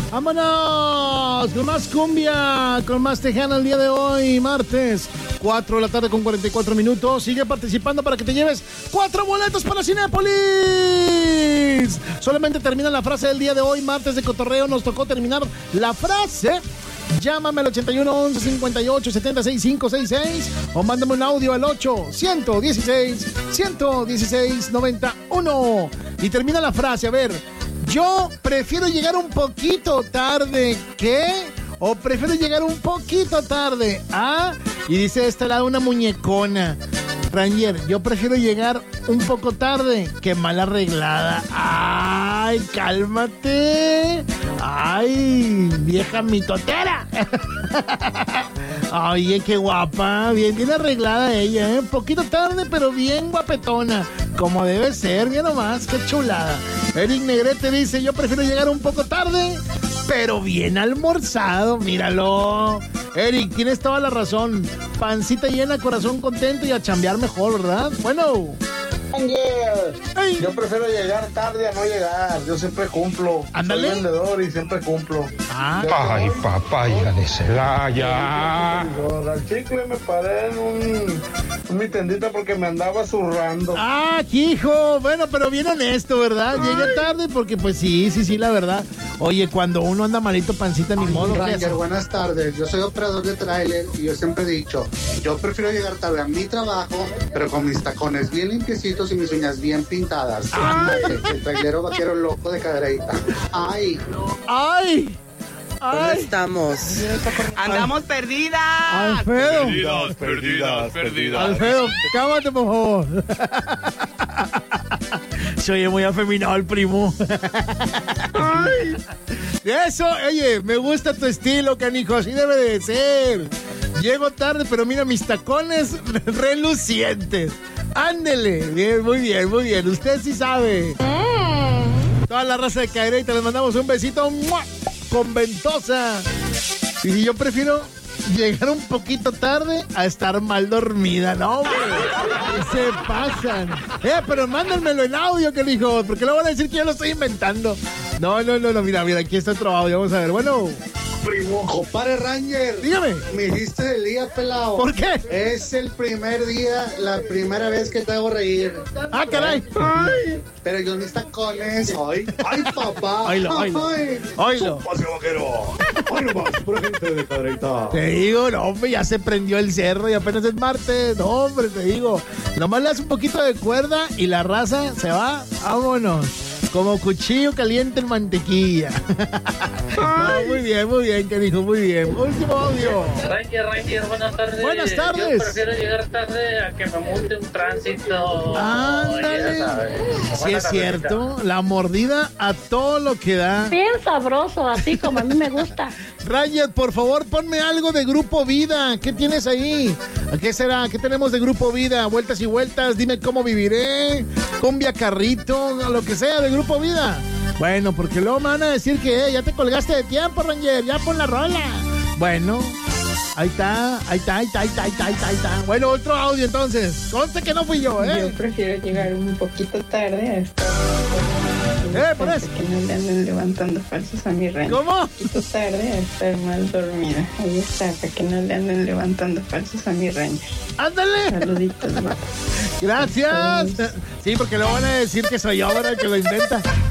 ¡Vámonos! Con más cumbia, con más tejana el día de hoy, martes, 4 de la tarde con 44 minutos. Sigue participando para que te lleves 4 boletos para Cinépolis. Solamente termina la frase del día de hoy, martes de cotorreo. Nos tocó terminar la frase. Llámame al 81 11 58 76 566 o mándame un audio al 8 116 116 91 y termina la frase. A ver, yo prefiero llegar un poquito tarde que, o prefiero llegar un poquito tarde a, y dice de este lado una muñecona. Ranger, yo prefiero llegar un poco tarde que mal arreglada. ¡Ay, cálmate! ¡Ay, vieja mitotera! Oye, qué guapa. Bien arreglada ella, ¿eh? Un poquito tarde, pero bien guapetona. Como debe ser, mira nomás, qué chulada. Eric Negrete dice, yo prefiero llegar un poco tarde, pero bien almorzado, míralo. Eric, tienes toda la razón. Pancita llena, corazón contento y a chambear mejor, ¿verdad? Bueno. Hey. Yo prefiero llegar tarde a no llegar. Yo siempre cumplo. Ándale. Soy vendedor y siempre cumplo. Ay, papaya de Celaya. Al chicle me paré en mi tendita porque me andaba zurrando. Hijo. Bueno, pero bien honesto, ¿verdad? Llegué tarde porque, pues sí, la verdad. Oye, cuando uno anda malito, pancita, ni modo. Ranger, buenas tardes. Yo soy operador de tráiler y yo siempre he dicho, yo prefiero llegar tarde a mi trabajo, pero con mis tacones bien limpiecitos y mis uñas bien pintadas. El trailero vaquero loco de cadereita. ¡Ay! ¿Dónde estamos? Andamos perdidas. Alfredo. Perdidas. Alfredo, cámate, por favor. Se oye muy afeminado el primo. Eso, oye, me gusta tu estilo, canijo, así debe de ser. Llego tarde, pero mira mis tacones relucientes. Ándele, bien, muy bien. Usted sí sabe. Toda la raza de Cadereyta, les mandamos un besito con ventosa. Y si yo prefiero llegar un poquito tarde a estar mal dormida, no, hombre. Se pasan. Pero mándenmelo en audio, que dijo, porque luego van a decir que yo lo estoy inventando. No, mira, aquí está otro audio, vamos a ver, bueno. Primo, compadre Ranger. Dígame. Me hiciste el día, pelado. ¿Por qué? Es el primer día, la primera vez que te hago reír. Caray. Ay. Pero yo mis tacones. Ay, papá. Oílo. Paseo vaquero. Ay, nomás, pura gente de Cadereyta. Te digo, no, hombre, ya se prendió el cerro y apenas es martes. No, hombre, te digo. Nomás le das un poquito de cuerda y la raza se va. Vámonos. Como cuchillo caliente en mantequilla. No, muy bien, que dijo, muy bien. Último audio. Ranger, buenas tardes. Buenas tardes. Yo prefiero llegar tarde a que me multe un tránsito. Ándale. Sí, es cierto. La mordida a todo lo que da. Bien sabroso, así como a mí me gusta. Ranger, por favor, ponme algo de Grupo Vida. ¿Qué tienes ahí? ¿Qué será? ¿Qué tenemos de Grupo Vida? Vueltas y vueltas, dime cómo viviré. Cumbia Carrito, lo que sea de Grupo Vida. Bueno, porque luego me van a decir que ya te colgaste de tiempo, Ranger, ya pon la rola. Bueno, ahí está. Bueno, otro audio entonces. Conste que no fui yo, Yo prefiero llegar un poquito tarde hasta por eso. que no le anden levantando falsos a mi reina. ¿Cómo? Un poquito tarde a estar mal dormida. Ahí está, para que no le anden levantando falsos a mi reina. ¡Ándale! Saluditos, guapo. Gracias. Sí, porque luego van a decir que soy yo, ¿verdad? Que lo inventa.